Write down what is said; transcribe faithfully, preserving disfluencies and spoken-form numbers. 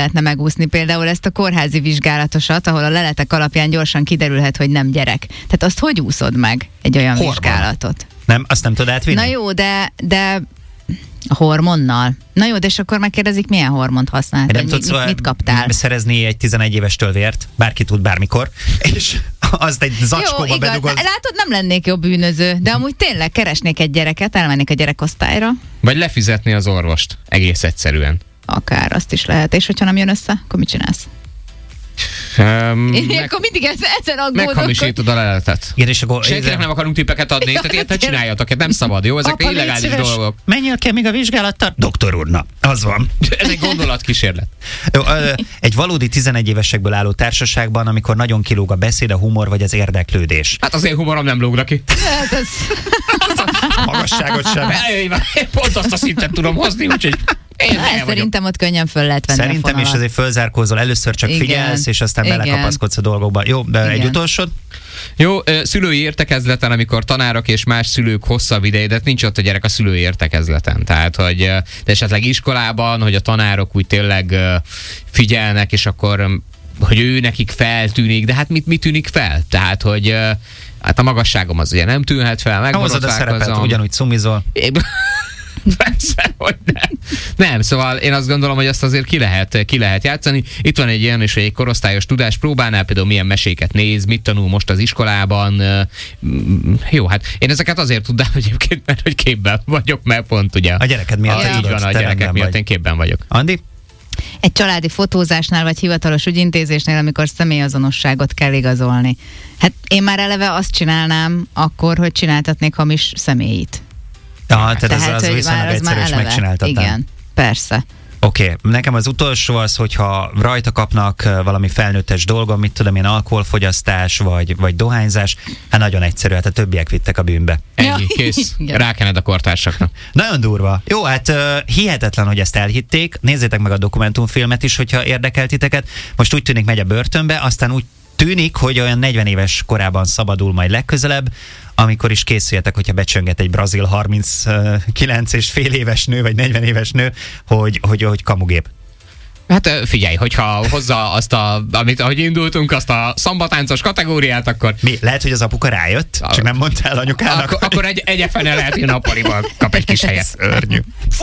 lehetne megúszni például ezt a kórházi vizsgálatosat, ahol a leletek alapján gyorsan kiderülhet, hogy nem gyerek. Tehát azt hogy úszod meg egy olyan Hormon. vizsgálatot? Nem, azt nem tudod átvinni? Na jó, de, de a hormonnal. Na jó, de és akkor megkérdezik, milyen hormont használ? Nem mit, tudsz mit, mit kaptál? szerezni egy tizenegy évestől vért, bárki tud bármikor, és azt egy zacskóba jó, igaz. bedugod. Látod, nem lennék jobb bűnöző, de amúgy tényleg keresnék egy gyereket, elmennék a gyerekosztályra. Vagy lefizetni az orvost, egész egyszerűen. Akár, azt is lehet. És hogyha nem jön össze, akkor mit csinálsz? Um, Én meg, akkor mindig ezen, ezen aggódok. meghamisítod a leletet. Igen, és akkor Senkinek nem akarunk tippeket adni, tehát ilyet ne csináljatok, nem szabad, jó? Ezek Apa, illegális légy szíves, dolgok. menjél ki még a vizsgálattal? Doktor úr, na, az van. Ez egy gondolatkísérlet. Jó, ö, egy valódi tizenegy évesekből álló társaságban, amikor nagyon kilóg a beszéd, a humor vagy az érdeklődés. Hát az én humorom nem lógra ki. Hát ez... A magasságot sem. Én pont azt a szintet tudom hozni, úgyhogy én Hát, el vagyok. szerintem ott könnyen föl lehet venni Szerintem a is azért fölzárkózol, először csak Igen. figyelsz, és aztán Igen. belekapaszkodsz a dolgokba. Jó, de Igen. egy utolsód? Jó, ö, szülői értekezleten, amikor tanárok és más szülők hosszabb ideig, de nincs ott a gyerek a szülői értekezleten. Tehát, hogy ö, de esetleg iskolában, hogy a tanárok úgy tényleg ö, figyelnek, és akkor ö, hogy ő nekik feltűnik, de hát mit, mit tűnik fel? Tehát, hogy ö, hát a magasságom az ugye nem tűnhet fel, Hozod a szerepet, megborotválkozom. ugyanúgy szumizol. Én- Persze, hogy nem. Nem, szóval én azt gondolom, hogy azt azért ki lehet, ki lehet játszani. Itt van egy ilyen, és egy korosztályos tudás próbálnál, például milyen meséket néz, mit tanul most az iskolában. Jó, hát én ezeket azért tudnám egyébként, mert hogy képben vagyok, mert pont ugye. A gyereked miatt a, te így tudod, van, a te gyerekek rendben miatt vagy. én képben vagyok. Andi? Egy családi fotózásnál vagy hivatalos ügyintézésnél, amikor személyazonosságot kell igazolni. Hát én már eleve azt csinálnám akkor, hogy csináltatnék hamis személyit. Ja, tehát, tehát ez az hogy viszonylag már az egyszerű, már és eleve. megcsináltatnám. Igen, persze. Oké, okay. Nekem az utolsó az, hogyha rajta kapnak uh, valami felnőttes dolgon, mit tudom én, alkoholfogyasztás, vagy, vagy dohányzás, hát nagyon egyszerű, hát a többiek vittek a bűnbe. Ennyi, Ja. kész. Igen. Rákened a kortársaknak. Nagyon durva. Jó, hát uh, hihetetlen, hogy ezt elhitték. Nézzétek meg a dokumentumfilmet is, hogyha érdekel titeket. Most úgy tűnik, megy a börtönbe, aztán úgy tűnik, hogy olyan negyven éves korában szabadul majd legközelebb, amikor is készüljetek, hogyha becsönget egy brazil harminckilenc és fél éves nő, vagy negyven éves nő, hogy, hogy, hogy kamugép. Hát ö, figyelj, hogyha hozza azt a, amit ahogy indultunk, azt a szambatáncos kategóriát, akkor Mi? Lehet, hogy az apuka rájött, csak nem mondta el anyukának. akkor, akkor egy egyefene lehet, hogy nappaliban kap egy kis helyet. Szörnyű.